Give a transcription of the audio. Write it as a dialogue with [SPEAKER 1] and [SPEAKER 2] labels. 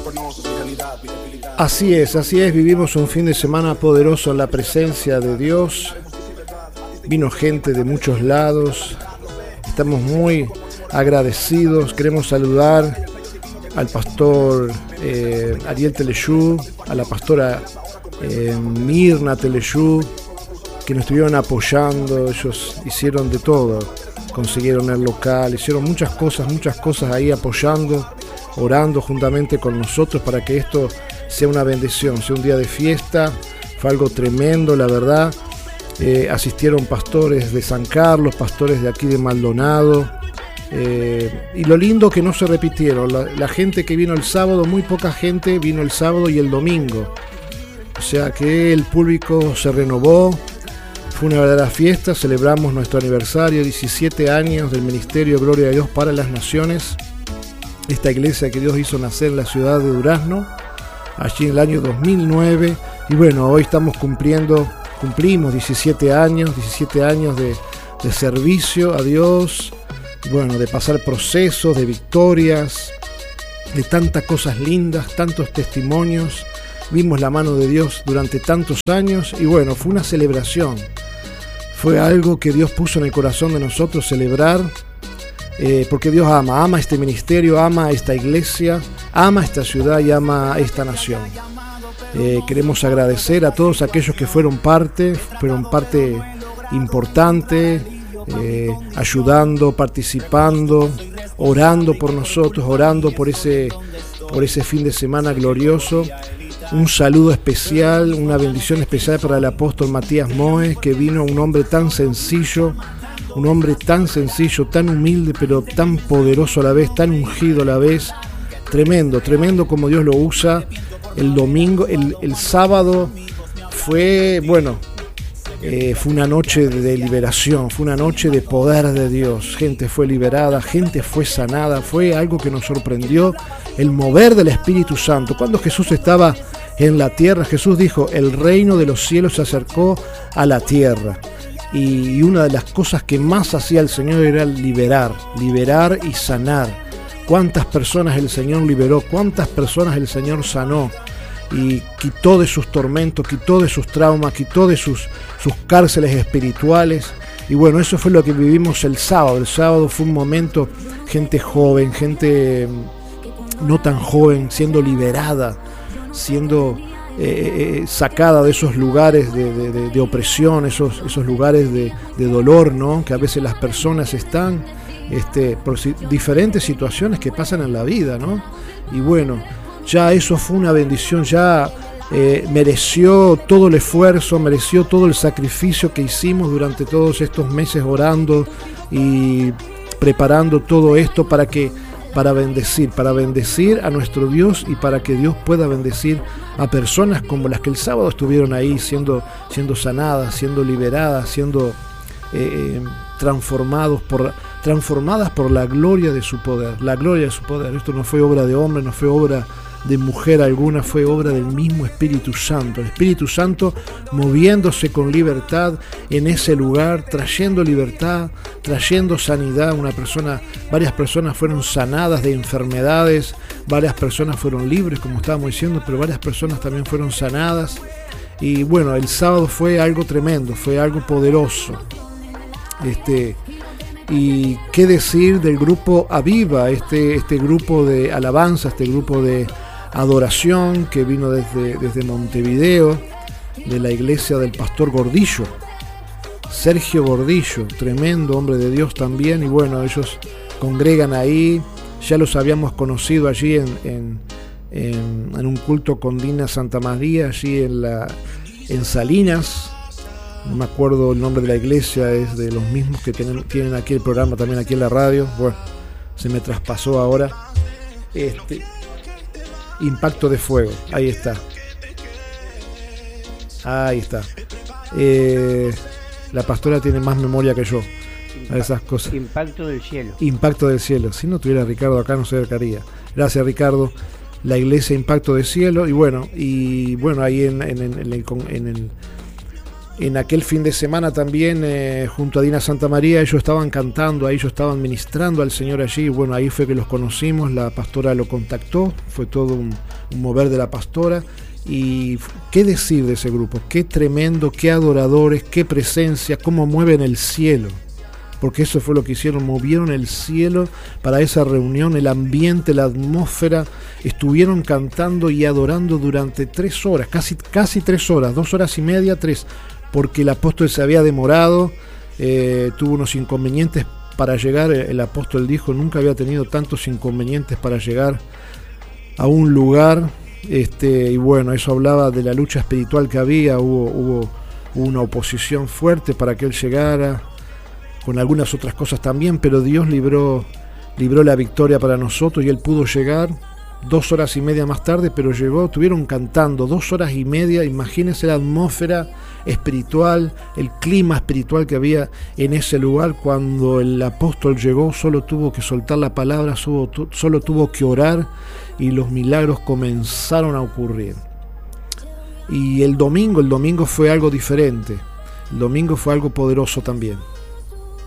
[SPEAKER 1] Así es, vivimos un fin de semana poderoso en la presencia de Dios. Vino gente de muchos lados, estamos muy agradecidos. Queremos saludar al pastor Ariel Teleyú, a la pastora Mirna Teleyú, que nos estuvieron apoyando. Ellos hicieron de todo, consiguieron el local, hicieron muchas cosas ahí apoyando, orando juntamente con nosotros para que esto sea una bendición, sea un día de fiesta. Fue algo tremendo, la verdad. Asistieron pastores de San Carlos, pastores de aquí de Maldonado, y lo lindo que no se repitieron. La gente que vino el sábado, muy poca gente vino el sábado y el domingo, o sea que el público se renovó. Fue una verdadera fiesta. Celebramos nuestro aniversario, 17 años del ministerio Gloria a Dios para las Naciones, esta iglesia que Dios hizo nacer en la ciudad de Durazno, allí en el año 2009. Y bueno, hoy cumplimos 17 años de servicio a Dios, bueno, de pasar procesos, de victorias, de tantas cosas lindas, tantos testimonios. Vimos la mano de Dios durante tantos años y bueno, fue una celebración. Fue algo que Dios puso en el corazón de nosotros celebrar, porque Dios ama este ministerio, ama esta iglesia, ama esta ciudad y ama esta nación. Queremos agradecer a todos aquellos que fueron parte importante, ayudando, participando, orando por nosotros, orando por ese fin de semana glorioso. Un saludo especial, una bendición especial para el apóstol Matías Moe, que vino, un hombre tan sencillo, tan humilde, pero tan poderoso a la vez, tan ungido a la vez. Tremendo como Dios lo usa. El domingo, el sábado fue una noche de liberación, fue una noche de poder de Dios. Gente fue liberada, gente fue sanada, fue algo que nos sorprendió, el mover del Espíritu Santo. Cuando Jesús estaba en la tierra, Jesús dijo: el reino de los cielos se acercó a la tierra. Y una de las cosas que más hacía el Señor era liberar y sanar. Cuántas personas el Señor liberó, cuántas personas el Señor sanó y quitó de sus tormentos, quitó de sus traumas, quitó de sus cárceles espirituales. Y bueno, eso fue lo que vivimos el sábado. El sábado fue un momento, gente joven, gente no tan joven, siendo liberada, siendo sacada de esos lugares de opresión, esos lugares de dolor, ¿no? Que a veces las personas están por diferentes situaciones que pasan en la vida, ¿no? Y bueno, ya eso fue una bendición, ya mereció todo el esfuerzo, mereció todo el sacrificio que hicimos durante todos estos meses orando y preparando todo esto para bendecir a nuestro Dios y para que Dios pueda bendecir a personas como las que el sábado estuvieron ahí siendo sanadas, siendo liberadas, siendo transformadas por la gloria de su poder. La gloria de su poder. Esto no fue obra de hombre, no fue obra de mujer alguna, fue obra del mismo Espíritu Santo. El Espíritu Santo moviéndose con libertad en ese lugar, trayendo libertad, trayendo sanidad. Varias personas fueron sanadas de enfermedades, varias personas fueron libres, como estábamos diciendo, pero varias personas también fueron sanadas. Y bueno, el sábado fue algo tremendo, fue algo poderoso. Y qué decir del grupo Aviva, este grupo de alabanza, este grupo de adoración que vino desde Montevideo, de la iglesia del pastor Gordillo, Sergio Gordillo, tremendo hombre de Dios también. Y bueno, ellos congregan ahí, ya los habíamos conocido allí en un culto con Dina Santa María, allí en Salinas. No me acuerdo el nombre de la iglesia, es de los mismos que tienen aquí el programa también aquí en la radio. Bueno, se me traspasó ahora. Impacto de Fuego, ahí está. La pastora tiene más memoria que yo a esas cosas.
[SPEAKER 2] Impacto del Cielo.
[SPEAKER 1] Si no tuviera Ricardo acá no se acercaría. Gracias, Ricardo. La iglesia Impacto del Cielo. Y bueno, ahí en aquel fin de semana también, junto a Dina Santa María, ellos estaban cantando, ellos estaban ministrando al Señor allí. Bueno, ahí fue que los conocimos, la pastora lo contactó, fue todo un mover de la pastora. Y qué decir de ese grupo, qué tremendo, qué adoradores, qué presencia, cómo mueven el cielo, porque eso fue lo que hicieron, movieron el cielo para esa reunión, el ambiente, la atmósfera. Estuvieron cantando y adorando durante 3 horas, casi 3 horas, 2 horas y media, 3, porque el apóstol se había demorado, tuvo unos inconvenientes para llegar. El apóstol dijo, nunca había tenido tantos inconvenientes para llegar a un lugar. Y bueno, eso hablaba de la lucha espiritual que había. Hubo una oposición fuerte para que él llegara, con algunas otras cosas también, pero Dios libró la victoria para nosotros y él pudo llegar 2 horas y media más tarde, pero llegó. Estuvieron cantando 2 horas y media. Imagínense la atmósfera espiritual, el clima espiritual que había en ese lugar. Cuando el apóstol llegó, solo tuvo que soltar la palabra, solo tuvo que orar, y los milagros comenzaron a ocurrir. Y el domingo fue algo diferente. El domingo fue algo poderoso también.